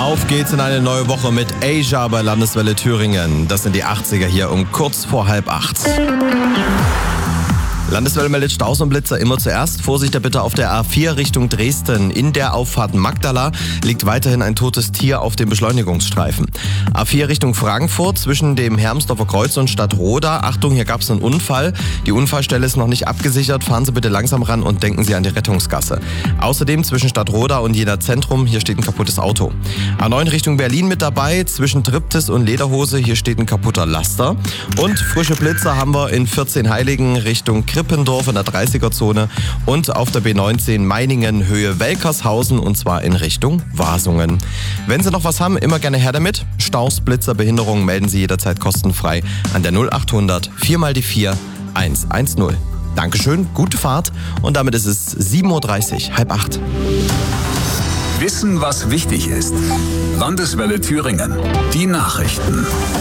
Auf geht's in eine neue Woche mit Asia bei Landeswelle Thüringen. Das sind die 80er hier um kurz vor 7:30. Landeswelle meldet Staus und Blitzer immer zuerst. Vorsicht da bitte auf der A4 Richtung Dresden. In der Auffahrt Magdala liegt weiterhin ein totes Tier auf dem Beschleunigungsstreifen. A4 Richtung Frankfurt zwischen dem Hermsdorfer Kreuz und Stadtroda. Achtung, hier gab es einen Unfall. Die Unfallstelle ist noch nicht abgesichert. Fahren Sie bitte langsam ran und denken Sie an die Rettungsgasse. Außerdem zwischen Stadtroda und Jena Zentrum, hier steht ein kaputtes Auto. A9 Richtung Berlin mit dabei. Zwischen Triptis und Lederhose, hier steht ein kaputter Laster. Und frische Blitzer haben wir in 14 Heiligen Richtung Krippendorf in der 30er-Zone und auf der B19 Meiningen Höhe Welkershausen und zwar in Richtung Wasungen. Wenn Sie noch was haben, immer gerne her damit. Staus, Blitzer, Behinderungen melden Sie jederzeit kostenfrei an der 0800 4x4 110. Dankeschön, gute Fahrt und damit ist es 7:30 Uhr, 7:30. Wissen, was wichtig ist. Landeswelle Thüringen. Die Nachrichten.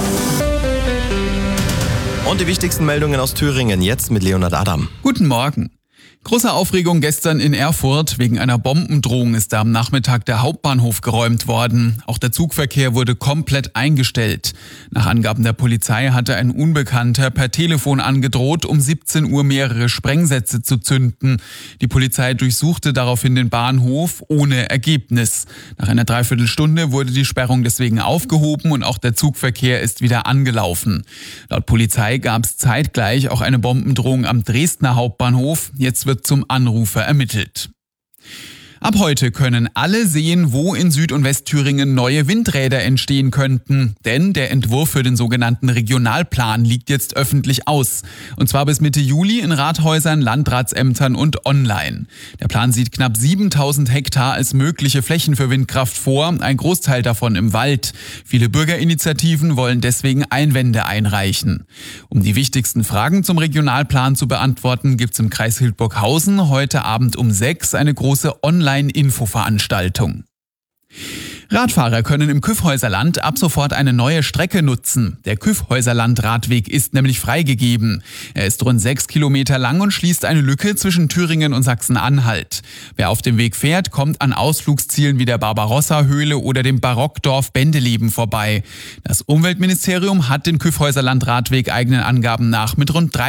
Und die wichtigsten Meldungen aus Thüringen jetzt mit Leonhard Adam. Guten Morgen. Große Aufregung gestern in Erfurt. Wegen einer Bombendrohung ist da am Nachmittag der Hauptbahnhof geräumt worden. Auch der Zugverkehr wurde komplett eingestellt. Nach Angaben der Polizei hatte ein Unbekannter per Telefon angedroht, um 17 Uhr mehrere Sprengsätze zu zünden. Die Polizei durchsuchte daraufhin den Bahnhof ohne Ergebnis. Nach einer Dreiviertelstunde wurde die Sperrung deswegen aufgehoben und auch der Zugverkehr ist wieder angelaufen. Laut Polizei gab es zeitgleich auch eine Bombendrohung am Dresdner Hauptbahnhof. Jetzt wird zum Anrufer ermittelt. Ab heute können alle sehen, wo in Süd- und Westthüringen neue Windräder entstehen könnten. Denn der Entwurf für den sogenannten Regionalplan liegt jetzt öffentlich aus. Und zwar bis Mitte Juli in Rathäusern, Landratsämtern und online. Der Plan sieht knapp 7000 Hektar als mögliche Flächen für Windkraft vor, ein Großteil davon im Wald. Viele Bürgerinitiativen wollen deswegen Einwände einreichen. Um die wichtigsten Fragen zum Regionalplan zu beantworten, gibt es im Kreis Hildburghausen heute Abend um 6 eine große Online-Infoveranstaltung. Radfahrer können im Kyffhäuserland ab sofort eine neue Strecke nutzen. Der Kyffhäuserland-Radweg ist nämlich freigegeben. Er ist rund 6 Kilometer lang und schließt eine Lücke zwischen Thüringen und Sachsen-Anhalt. Wer auf dem Weg fährt, kommt an Ausflugszielen wie der Barbarossa-Höhle oder dem Barockdorf Bendeleben vorbei. Das Umweltministerium hat den Kyffhäuserland-Radweg eigenen Angaben nach mit rund